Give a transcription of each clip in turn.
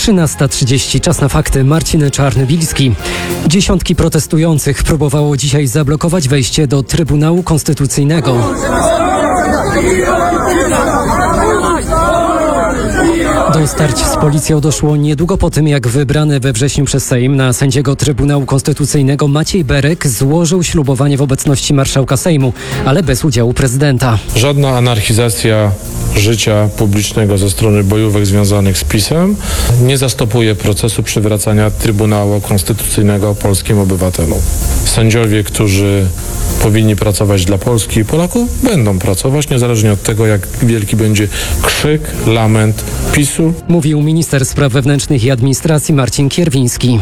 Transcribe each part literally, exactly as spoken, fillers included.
trzynasta trzydzieści, czas na fakty. Marcin Czarny-Bilski. Dziesiątki protestujących próbowało dzisiaj zablokować wejście do Trybunału Konstytucyjnego. Do starć z policją doszło niedługo po tym, jak wybrany we wrześniu przez Sejm na sędziego Trybunału Konstytucyjnego Maciej Berek złożył ślubowanie w obecności marszałka Sejmu, ale bez udziału prezydenta. Żadna anarchizacja życia publicznego ze strony bojówek związanych z PiS-em nie zastopuje procesu przywracania Trybunału Konstytucyjnego polskim obywatelom. Sędziowie, którzy powinni pracować dla Polski i Polaków, będą pracować, niezależnie od tego, jak wielki będzie krzyk, lament PiS-u. Mówił minister spraw wewnętrznych i administracji Marcin Kierwiński.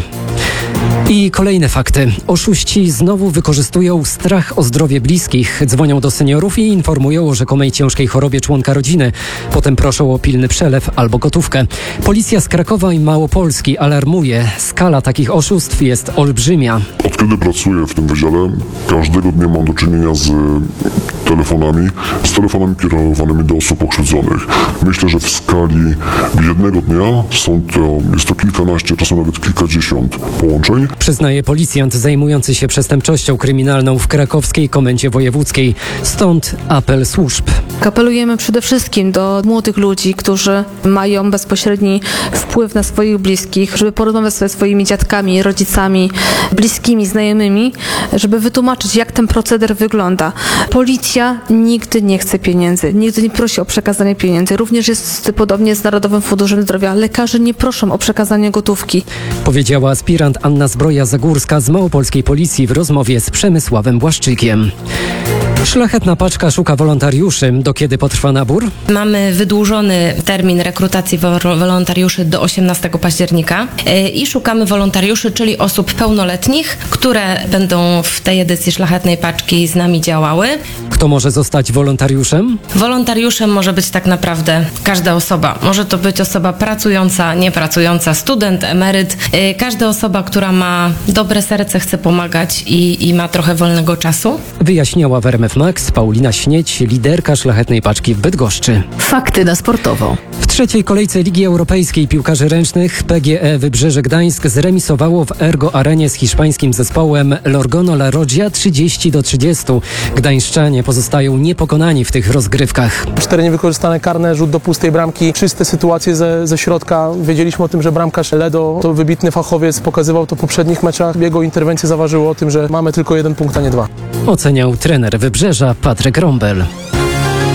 I kolejne fakty. Oszuści znowu wykorzystują strach o zdrowie bliskich. Dzwonią do seniorów i informują o rzekomej ciężkiej chorobie członka rodziny. Potem proszą o pilny przelew albo gotówkę. Policja z Krakowa i Małopolski alarmuje. Skala takich oszustw jest olbrzymia. Od kiedy pracuję w tym wydziale, każdego dnia mam do czynienia z telefonami, z telefonami kierowanymi do osób pokrzywdzonych. Myślę, że w skali jednego dnia są to, jest to kilkanaście, czasem nawet kilkadziesiąt połączeń. Przyznaje policjant zajmujący się przestępczością kryminalną w krakowskiej komendzie wojewódzkiej. Stąd apel służb. Apelujemy przede wszystkim do młodych ludzi, którzy mają bezpośredni wpływ na swoich bliskich, żeby porozmawiać ze swoimi dziadkami, rodzicami, bliskimi, znajomymi, żeby wytłumaczyć, jak ten proceder wygląda. Policja nigdy nie chce pieniędzy, nigdy nie prosi o przekazanie pieniędzy. Również jest podobnie z Narodowym Funduszem Zdrowia. Lekarze nie proszą o przekazanie gotówki. Powiedziała aspirant Anna Zbroja-Zagórska z małopolskiej policji w rozmowie z Przemysławem Błaszczykiem. Szlachetna paczka szuka wolontariuszy. Do kiedy potrwa nabór? Mamy wydłużony termin rekrutacji wolontariuszy do osiemnastego października i szukamy wolontariuszy, czyli osób pełnoletnich, które będą w tej edycji Szlachetnej Paczki z nami działały. Kto może zostać wolontariuszem? Wolontariuszem może być tak naprawdę każda osoba. Może to być osoba pracująca, niepracująca, student, emeryt. Każda osoba, która ma dobre serce, chce pomagać i, i ma trochę wolnego czasu. Wyjaśniała w R M F Max Paulina Śnieć, liderka Szlachetnej Paczki w Bydgoszczy. Fakty na sportowo. W trzeciej kolejce Ligi Europejskiej Piłkarzy Ręcznych P G E Wybrzeże Gdańsk zremisowało w Ergo Arenie z hiszpańskim zespołem Lorgono La Roggia trzydzieści do trzydziestu. Gdańszczanie pozostają niepokonani w tych rozgrywkach. Cztery niewykorzystane karne, rzut do pustej bramki, czyste sytuacje ze, ze środka. Wiedzieliśmy o tym, że bramkarz Ledo to wybitny fachowiec, pokazywał to w poprzednich meczach. Jego interwencje zaważyły o tym, że mamy tylko jeden punkt, a nie dwa. Oceniał trener Wybrzeża Patryk Rąbel.